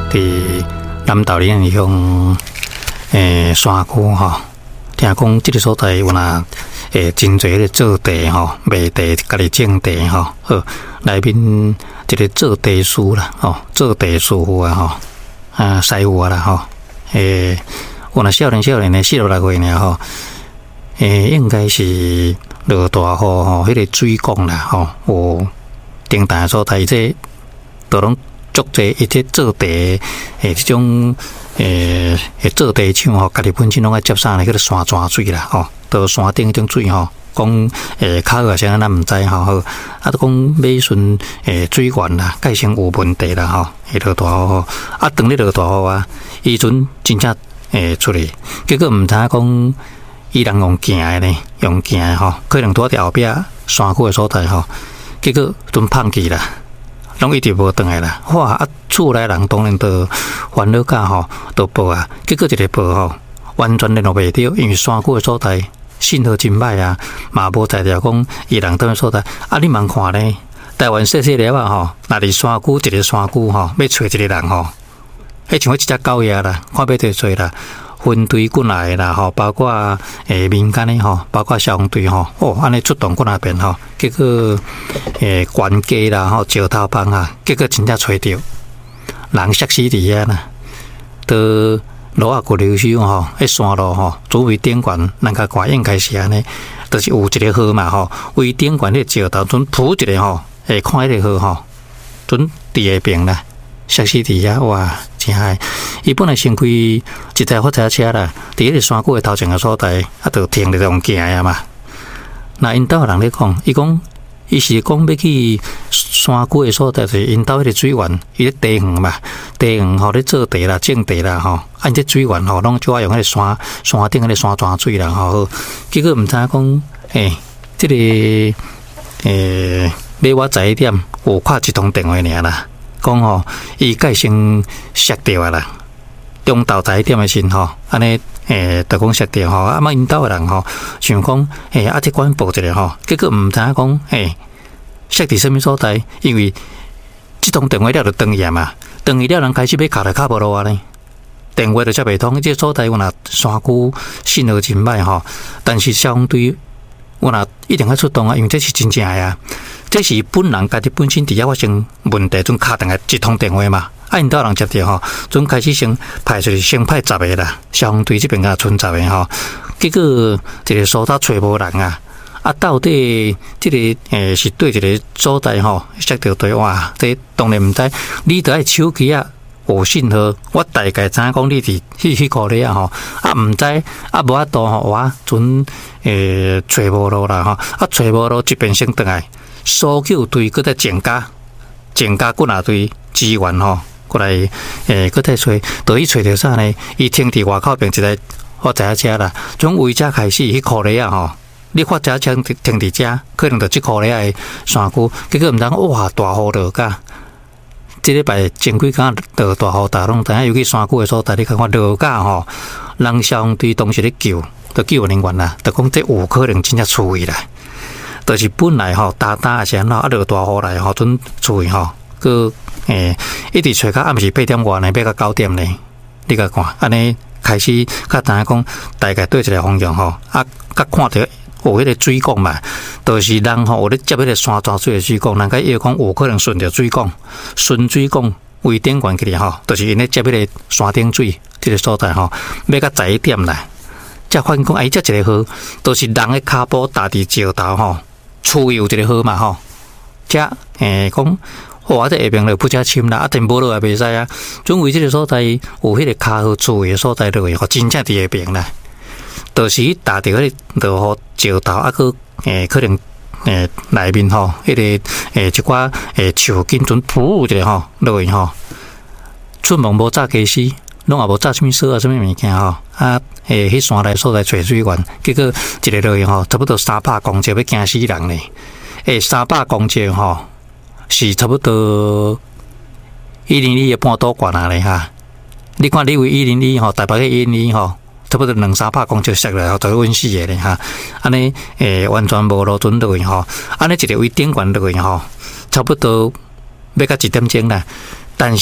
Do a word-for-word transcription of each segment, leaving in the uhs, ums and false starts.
伫南投林乡诶山区吼，听讲即个所在有若诶真侪咧做地吼，卖地家己种地吼，好内面一个做地师啦，吼做地师傅啊吼，啊师傅啊啦吼，诶有若少年少年诶四十来岁尔吼，诶应该是落大雨吼，迄个水管啦吼，有顶淡所在这都拢足侪一些做地诶，即种诶诶做地厂吼，家己本身拢爱接上来迄个山泉水啦吼，到山顶迄种水吼，讲诶卡个啥咱毋知吼，好啊，都讲买顺诶水源啦，改成有问题啦吼，会落大雨吼，啊，当咧落大雨啊，伊阵真正诶出嚟，结果毋知讲伊人用行诶呢，用行诶吼，可能拄伫后壁山区诶所在吼，结果阵放弃啦。拢一直无转来啦，哇！啊，厝内人当然都烦恼甲吼，都报啊。结果一个报吼，完全联络袂到，因为山区的所在信号真歹啊，嘛无在条讲伊人倒的所在。啊，你茫看咧，台湾细细粒啊吼，若伫山区一个山区吼，要找一个人吼，迄像一只狗仔啦，看要得找啦。分队过来啦，吼，包括诶民间诶吼，包括消防队吼，哦，安尼出动过那边吼，结果诶管家啦吼，石头帮啊，结果真正找着人摔死伫遐啦，都路啊过流修吼，迄山路吼，周围顶悬，人家看应该是安尼，就是有一个河嘛吼，围顶悬迄石头，准铺一个吼，会看迄个河吼，准伫下边啦。摔死伫遐哇，真嗨！伊本来先开一台发财车啦，伫迄个山谷的头前个所在，啊，就停咧用行啊嘛。那因兜人咧讲，伊讲伊是讲要去山谷的所在，就是因兜迄个水源，伊咧地园嘛，地园吼咧做地啦、种地啦吼，啊，因这水源吼，拢就爱用迄个山山顶迄个山泉水啦吼。结果毋知影讲，诶，即、這個诶，要我知一点，有打一通电话尔啦。讲吼，伊改先摔掉啊啦，中昼十一点的时吼，安尼诶，就讲摔掉吼，啊，嘛因兜的人吼，想讲诶，啊，这管报一个吼，结果毋知影讲诶，摔伫什么所在？因为即通电话了就断去啊嘛，断去了人开始要卡来卡无落啊咧，电话就接袂通，这所在有若山区信号真歹吼，但是消防队有若一定要出动啊，因为这是真正的啊。这是本人家己本身伫遐发生问题，阵敲定来一通电话嘛，啊，因兜人接着吼，阵开始先派出去先派十个啦，消防队这边甲剩十个吼，结果一个所在找无人啊，啊，到底这个诶是对一个所在吼，摔着对哇，这当然毋知，你得爱手机啊有信号，我大概知影讲你伫去去考咧啊吼，啊毋知啊无法度吼，哇，阵诶找无路啦吼，啊找无路这边先转来。搜救队搁再增加，增加过哪队资源吼，过来诶，搁再找，到伊找着啥呢？伊停伫外口边一个发财车啦，从围遮开始去考咧啊吼，你发财车停伫遮，可能就即考咧诶山区，结果毋知哇大雨落甲，即礼拜前几工落大雨，大拢知影，尤其山区诶所在，你看看落甲吼，人消防队当时咧救，都救人员啦，就讲这有可能真正出位啦。就是本来吼，打打是安怎，啊落大雨来吼，准厝位吼，佮诶一直找到暗时八点外呢，要到九点呢，你甲看，安尼开始较知影讲大概对一个方向吼，啊，甲看到有迄个水管嘛，就是人吼有咧接迄个山泉水的水管，人家以为讲有可能顺着水管，顺水管为顶悬起嚟吼，就是因咧接迄个山顶水这个所在吼，要到十一点来，才发现讲哎，这一个河都是人的骹步踏伫石头吼。厝有一个河嘛吼，遮诶讲，哇！这下边落不遮深啦，啊，电无落也袂使啊。总为这个所在有迄个骹好厝的所在落去，吼，真正伫下边啦。就是踏着迄个落雨石头，啊，佮诶可能诶内面吼，迄个诶一寡诶树根准噗一个吼落去吼，出门无炸鸡丝。拢也无炸什么烧啊，什么物件吼啊！诶，迄山内所在找水源，结果一个落去吼，差不多三百公尺要惊死人咧。诶，三百公尺吼是差不多一零一的半岛悬啊咧哈。你看你为一零一吼，台北个一零一吼，差不多两三百公尺摔来，吼，就温死个咧哈。安尼诶，完全无路准落去吼，安尼一个为顶悬落去吼，差不多要到一点钟啦。但是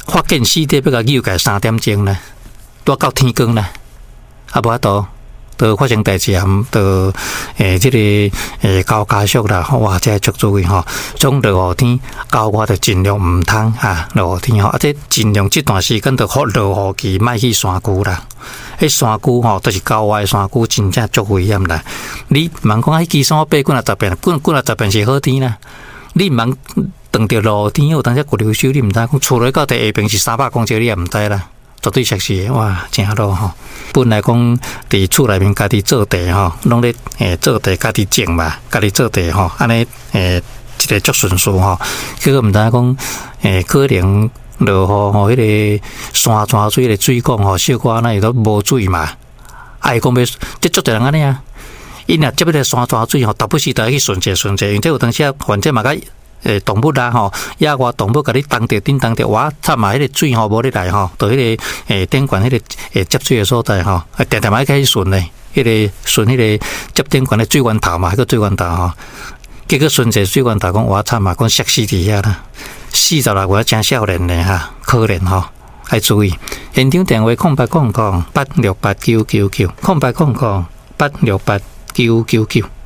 发现死地要甲扭改三点钟呢，多到天光呢，啊无法度。都发生代志啊，都诶，即、這個诶高加速啦，哇，即係足注意吼。種落雨天，高我就盡量唔通啊，落雨天吼，啊，即盡量這段時間就落落雨期，莫去山區啦。迄山區吼，都是郊外山區，真正足危險啦。你茫講喺基山爬幾啊十遍，幾幾啊十遍是好天啦。你茫當着落雨天，有當時過流水，你唔知講厝內到第下邊是三百公尺，你也唔知啦。絕對實是哇，真好吼！本來講佇厝內面家己做地吼，攏咧誒做地家己種嘛，家己做地吼，安尼誒一個足順遂吼。結果毋知講誒可能落雨吼，迄個山泉水個水管吼小可安尼都無水嘛。啊，伊講要即足儕人安尼啊，伊若接迄個山泉水吼，特不是著去順者順者，因為這有當時啊，反正嘛甲。誒動物啦吼，野外動物甲你當着頂當着，哇！插埋迄個水吼無你來吼，到迄個誒頂管迄個誒接水誒所在吼，定定買開始順咧，迄個順迄個接頂管誒水源頭嘛，迄個水源頭吼，結果順者水源頭講哇插嘛，講摔死佇遐啦，四十六個真少年咧哈，可憐吼，要注意。現場電話空八空空八六八九九九，空八空空八六八九九九。